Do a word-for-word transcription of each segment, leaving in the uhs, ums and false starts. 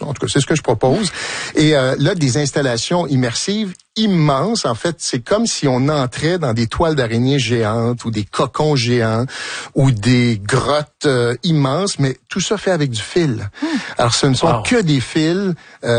En tout cas, c'est ce que je propose. Et euh, là, des installations immersives immenses. En fait, c'est comme si on entrait dans des toiles d'araignée géantes ou des cocons géants ou des grottes euh, immenses, mais tout ça fait avec du fil. Mmh. Alors, ce ne sont wow. que des fils,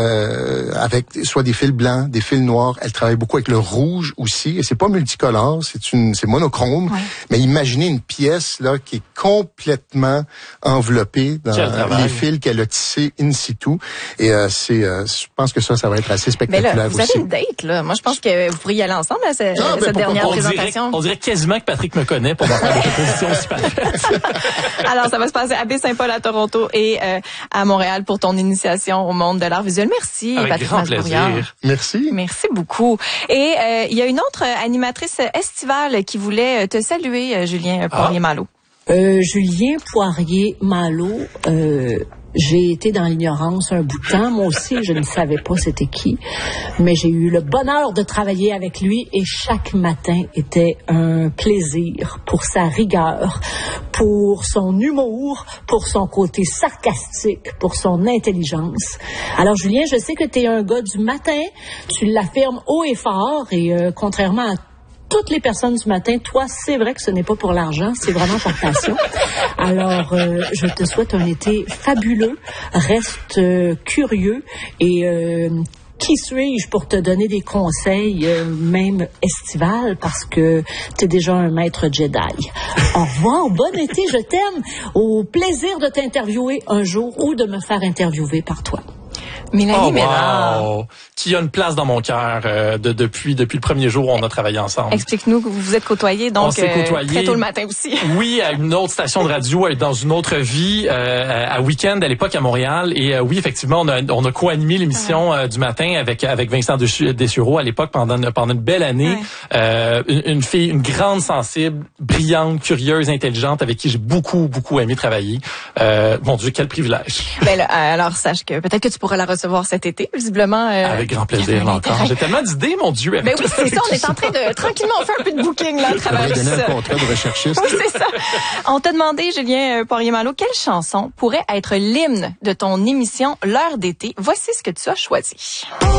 euh, avec soit des fils blancs, des fils noirs. Elle travaille beaucoup avec le rouge aussi. Et c'est pas multicolore, c'est une, c'est monochrome. Ouais. Mais imaginez une pièce là qui est complètement enveloppée dans les fils qu'elle a tissés in situ. Et euh, c'est, euh, je pense que ça, ça va être assez spectaculaire mais là, vous aussi. Avez une date là. Moi, je pense que vous pourriez y aller ensemble à cette, ah, ben, cette dernière on présentation. Dirait, on dirait quasiment que Patrick me connaît pour faire des propositions aussi parfaites. Alors, ça va se passer à Baie-Saint-Paul à Toronto et euh, à Montréal pour ton initiation au monde de l'art visuel. Merci, avec Patrick grand Masbouriard. plaisir. Merci. Merci beaucoup. Et euh, il y a une autre animatrice estivale qui voulait te saluer, Julien Poirier-Malo. Ah. Euh, Julien Poirier-Malo, euh, j'ai été dans l'ignorance un bout de temps. Moi aussi, je ne savais pas c'était qui. Mais j'ai eu le bonheur de travailler avec lui et chaque matin était un plaisir pour sa rigueur, pour son humour, pour son côté sarcastique, pour son intelligence. Alors, Julien, je sais que tu es un gars du matin. Tu l'affirmes haut et fort et euh, contrairement à toutes les personnes du matin, toi, c'est vrai que ce n'est pas pour l'argent, c'est vraiment par passion. Alors, euh, je te souhaite un été fabuleux. Reste euh, curieux et euh, qui suis-je pour te donner des conseils, euh, même estivales, parce que tu es déjà un maître Jedi. Au revoir, bon été, je t'aime. Au plaisir de t'interviewer un jour ou de me faire interviewer par toi. Mélanie oh, Ménard. Wow. Qui a une place dans mon cœur euh, de, depuis depuis le premier jour où on a travaillé ensemble. Explique-nous que vous vous êtes côtoyés donc on s'est côtoyés, euh, très tôt le matin aussi. Oui, à une autre station de radio, dans une autre vie, euh, à Week-end à l'époque à Montréal. Et euh, oui, effectivement, on a, on a co-animé l'émission euh, du matin avec avec Vincent Dessureau à l'époque pendant pendant une belle année. Ouais. Euh, une, une fille, une grande sensible, brillante, curieuse, intelligente, avec qui j'ai beaucoup beaucoup aimé travailler. Euh, mon Dieu, quel privilège. Ben là, alors sache que peut-être que tu pourras la recevoir cet été, visiblement. Euh, avec grand plaisir, là encore. J'ai tellement d'idées, mon Dieu. Ben oui, c'est ça. On est en train de tranquillement on fait un peu de booking là à travers ça. ça. Un contrat de recherchiste. Oui, c'est ça. On t'a demandé, Julien Poirier-Malo, quelle chanson pourrait être l'hymne de ton émission L'heure d'été. Voici ce que tu as choisi.